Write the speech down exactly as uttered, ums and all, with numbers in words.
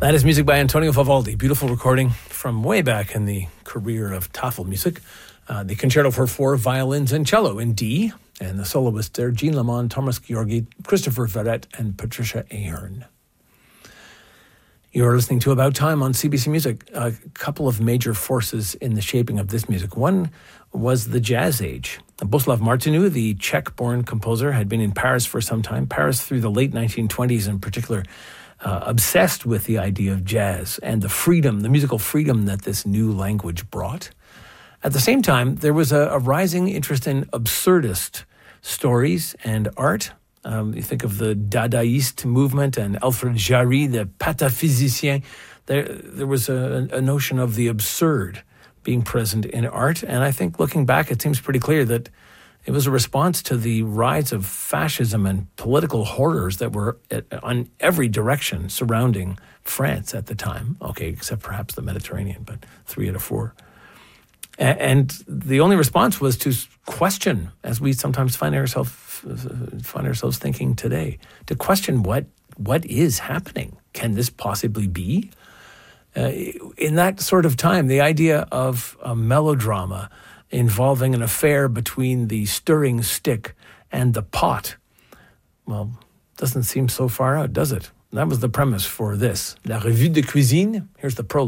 That is music by Antonio Vivaldi. Beautiful recording from way back in the career of Tafelmusik. Uh, the Concerto for Four Violins and Cello in D, and the soloists there, Jean Lamont, Thomas Georgi, Christopher Verrett, and Patricia Ahern. You're listening to About Time on C B C Music. A couple of major forces in the shaping of this music. One was the Jazz Age. Bohuslav Martinu, the Czech-born composer, had been in Paris for some time. Paris through the late nineteen twenties in particular, uh, obsessed with the idea of jazz and the freedom, the musical freedom that this new language brought. At the same time, there was a, a rising interest in absurdist stories and art. Um, you think of the Dadaist movement and Alfred Jarry, the pataphysicien. There, there was a, a notion of the absurd being present in art. And I think looking back, it seems pretty clear that it was a response to the rise of fascism and political horrors that were at, on every direction surrounding France at the time. Okay, except perhaps the Mediterranean, but three out of four. And the only response was to question, as we sometimes find ourselves find ourselves thinking today, to question what what is happening. Can this possibly be? Uh, in that sort of time, the idea of a melodrama involving an affair between the stirring stick and the pot, well, doesn't seem so far out, does it? That was the premise for this. La Revue de Cuisine. Here's the prologue.